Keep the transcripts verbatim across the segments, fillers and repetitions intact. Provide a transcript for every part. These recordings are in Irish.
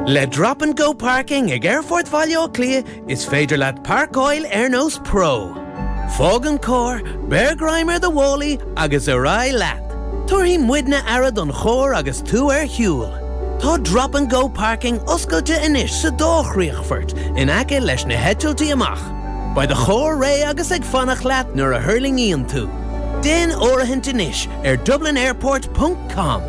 Le drop and go parking ag Airfort Valio Clia is féidir leat Park Oil Airnos Pro. Fogan Cor, Bear Grimer the Wally agus a rai lat. Turhi muidna arad on chor agus two air huel. Tá drop and go parking oscailte inis sa dóchriachfort in ake leis na hetulti amach. By the chor ray agus ag fannach lat nor a hurling ian tu. Den orahint inis er dublin airport dot com.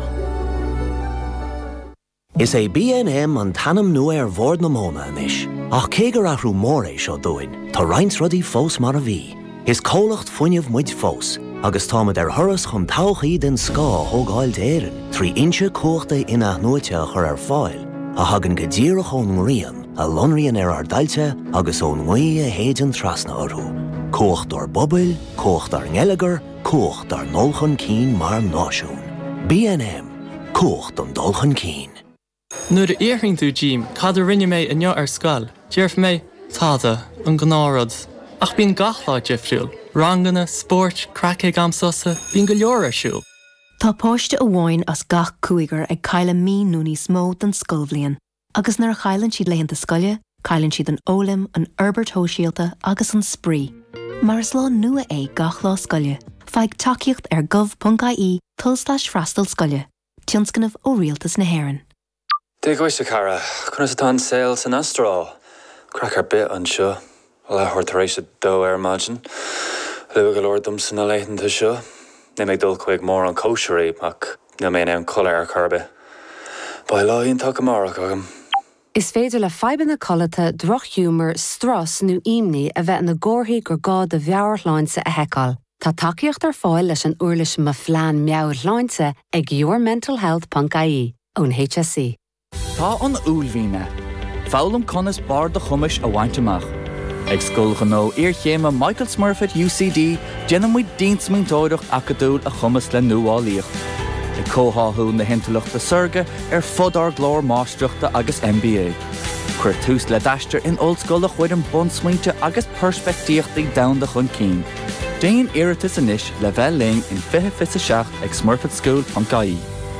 Is é B N M an tanam nua ar bhord na móna inis. Ach cégur ahrú mór é seo dúin, tá roinnt rudaí fós mar a bhí. Is cólacht fuinneamh muid fós, agus támad ar thuras chun tauchaí den scá thógáilt éireann, trí inse cóchta ina nuaite chur ar fáil, a hagan go ddíreach ón ngrian, a lonraíonn ar ar dailte agus ón ngaí a héidean trasna orthú. Cócht ar bobail, cócht ar ngeileagar, cócht ar nolchan cín mar náisiún. B N M, cócht an dulchan cín. Nuair a éireann tú Jim, cad a rinne mé inniu ar scoil, dearf mé táda an gnárad. Ach bín gachlá defriúil, rangana, sport, cracaigh amsosa, bín go leor ar siúil. Tá páiste a bháin as gach cúigar ag caile mí núní smó den scolbhliain, agus nar chailann siad léanta scoile, cailann siad an ólim, an Herbert Hóisialta agus an sprí. Mar is lá nua é gach lá scoile, feig takeíocht ar gov dot I E tulslash frastal scoile, tionscanmh ó rialtas na hÉireann. Dé goiste cara, chun is atá sales an astrá, crackar bit an seo, le thuirtaréis a dó ar margin, lu go leor dumsa na leitheanta seo, ne méid dul chuig mór an kosherí, ach na mé an colla ar carbe. Ba láíonn tá go marach agam. Is féidir le feiban na collata droch humor, stras nó imní a bheith na gcóthaí gur gád a bheabhar láinsa a heiceáil. Tá takeíocht ar fáil leis an uirlis ma phlean meabhar láinsa ag your mental health dot I E ón H S C. Tá an úlhíne. Fálam conas bar de chumis a bhainteach. Ag scoil gó ar chéime Michael Smurfit U C D déanamid dínsmíntóireach acadúil a chumas le nuálaíocht. Ag cóthathú na hintalachta surga ar fodar glór máisteachta agus M B A. Cuir tús le daistear in oldscoil a chuid an bunsmuinte agus perspectíochtaí damhanda chun cín. Déan iiritas inis le bheith léing in fiche fiche seach ag smurfit school dot I E.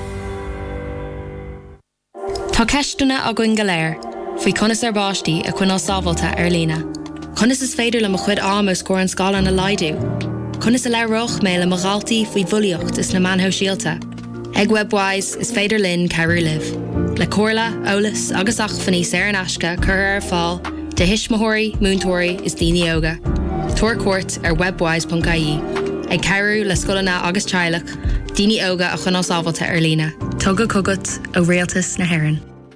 Tá ceistúna a gcuin go léir, faoi conas ar báistí a chuinál sábhalta ar lína. Conas is féidir le mo chuid ámas go an scála na laidú. Conas a le roch mé le mo galtaí faoi bhuilíocht is na manthó síalta. Ag webwise is féidir linn ceirú liv. Le cóirla, ólas agus achfaní sé an asca chur ar fáil, de hismóirí, múntóirí is daoine óga. Tuair cuairt ar webwise dot I E. Ag ceirú le scolanna agus teaghlach, daoine óga a chuinál sábhalta ar lína. Tugad cogat ó rialtas na hÉireann.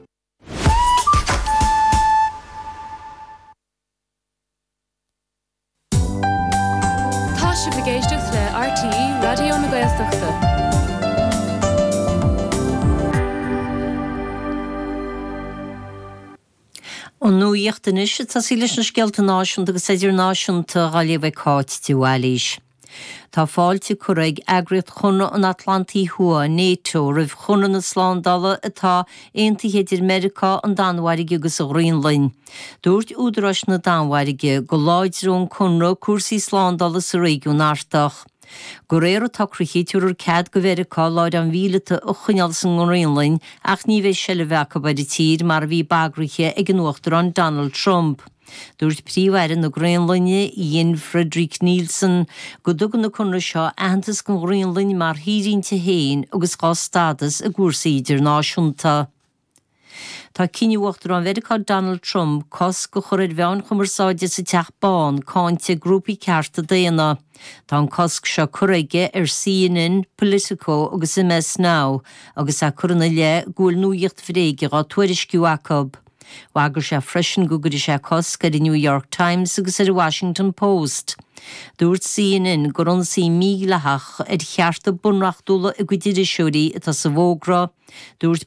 Tá si bhgéisteach le R T E Radio na Gaeltachta. An nuíochtanis tá sí leis na scealta náisiúnta agus idir náisiúnta gáile bheith cáit tíhhailís. Tá fáilte cuaig agriad chunna an Atlantaí thua NATO rih chunna na slándala atá aontaithe idir America an Danmhairige agus a Ghraonlainn. Dúirt údarás na Danmhairige go láidirún chunna cuasaí slándala sa réigiún artach. Go réir tá cruchéitiúr cad go bheireá láid an bhílata a chuineal san Ghraonlainn ach ní bheith se le bheacha ba de tír mar bhí bagrithe ag an uachtar an Donald Trump. Dúirt príomhhaire na Ghraonlainne Ian Frederick Nielsen go dugan na chunra seo aantas go Ghraonlainn mar hírinnte héin agus gá stadas a gúrsaí idirnáisiúnta. Tá cinniuachtar an bheireá Donald Trump cos go chuir bheann chumarsáide sa teachbáin cáinte grúpaí cearta déana. Tá an cosc seo cuaige ar C N N, Politico agus M S Now agus a churanna le gúil nuíocht phréige á tuairisciú Jacob. Wagur sé freisin go gurí sé cosca i New York Times agus ar Washington Post. Dúirt C N N gur an sí míleach ar chearta bunreachtúla a gcuidir siúí atá sa bhógra. Dúirt